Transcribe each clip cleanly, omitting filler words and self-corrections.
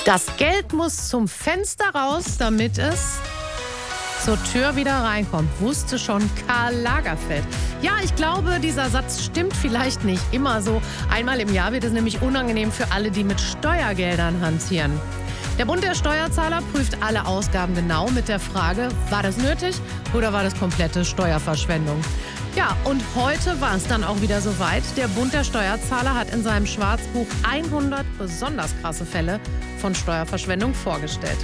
Das Geld muss zum Fenster raus, damit es zur Tür wieder reinkommt, wusste schon Karl Lagerfeld. Ja, ich glaube, dieser Satz stimmt vielleicht nicht immer so. Einmal im Jahr wird es nämlich unangenehm für alle, die mit Steuergeldern hantieren. Der Bund der Steuerzahler prüft alle Ausgaben genau mit der Frage, war das nötig oder war das komplette Steuerverschwendung? Ja, und heute war es dann auch wieder soweit. Der Bund der Steuerzahler hat in seinem Schwarzbuch 100 besonders krasse Fälle von Steuerverschwendung vorgestellt.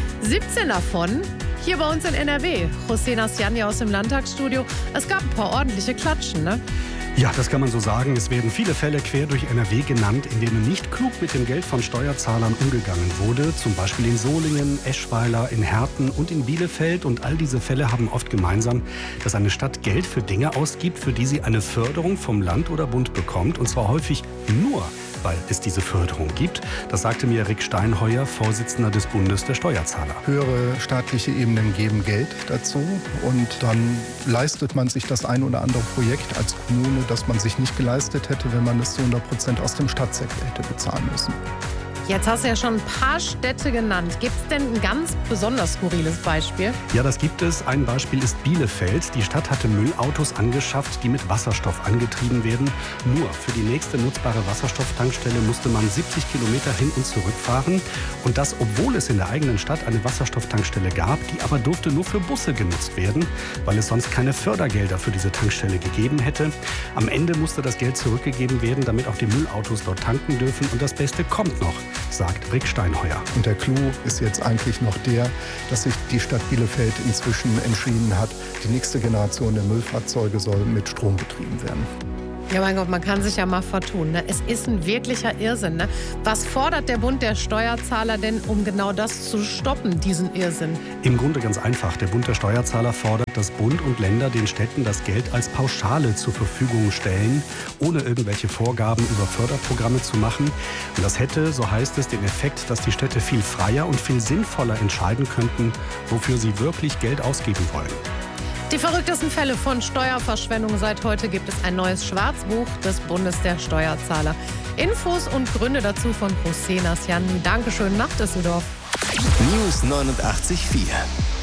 17 davon hier bei uns in NRW. José Nasciani aus dem Landtagsstudio. Es gab ein paar ordentliche Klatschen, ne? Ja, das kann man so sagen. Es werden viele Fälle quer durch NRW genannt, in denen nicht klug mit dem Geld von Steuerzahlern umgegangen wurde. Zum Beispiel in Solingen, Eschweiler, in Herten und in Bielefeld. Und all diese Fälle haben oft gemeinsam, dass eine Stadt Geld für Dinge ausgibt, für die sie eine Förderung vom Land oder Bund bekommt. Und zwar häufig nur, weil es diese Förderung gibt. Das sagte mir Rick Steinheuer, Vorsitzender des Bundes der Steuerzahler. Höhere staatliche Ebenen geben Geld dazu und dann leistet man sich das ein oder andere Projekt als Kommune, das man sich nicht geleistet hätte, wenn man es zu 100% aus dem Stadtsäckel hätte bezahlen müssen. Jetzt hast du ja schon ein paar Städte genannt. Gibt es denn ein ganz besonders skurriles Beispiel? Ja, das gibt es. Ein Beispiel ist Bielefeld. Die Stadt hatte Müllautos angeschafft, die mit Wasserstoff angetrieben werden. Nur für die nächste nutzbare Wasserstofftankstelle musste man 70 Kilometer hin und zurück fahren. Und das, obwohl es in der eigenen Stadt eine Wasserstofftankstelle gab, die aber durfte nur für Busse genutzt werden, weil es sonst keine Fördergelder für diese Tankstelle gegeben hätte. Am Ende musste das Geld zurückgegeben werden, damit auch die Müllautos dort tanken dürfen. Und das Beste kommt noch, sagt Rick Steinheuer. Und der Clou ist jetzt eigentlich noch der, dass sich die Stadt Bielefeld inzwischen entschieden hat, die nächste Generation der Müllfahrzeuge soll mit Strom betrieben werden. Ja, mein Gott, man kann sich ja mal vertun, ne? Es ist ein wirklicher Irrsinn, ne? Was fordert der Bund der Steuerzahler denn, um genau das zu stoppen, diesen Irrsinn? Im Grunde ganz einfach. Der Bund der Steuerzahler fordert, dass Bund und Länder den Städten das Geld als Pauschale zur Verfügung stellen, ohne irgendwelche Vorgaben über Förderprogramme zu machen. Und das hätte, so heißt es, den Effekt, dass die Städte viel freier und viel sinnvoller entscheiden könnten, wofür sie wirklich Geld ausgeben wollen. Die verrücktesten Fälle von Steuerverschwendung. Seit heute gibt es ein neues Schwarzbuch des Bundes der Steuerzahler. Infos und Gründe dazu von José Nasciani. Dankeschön nach Düsseldorf. News 89.4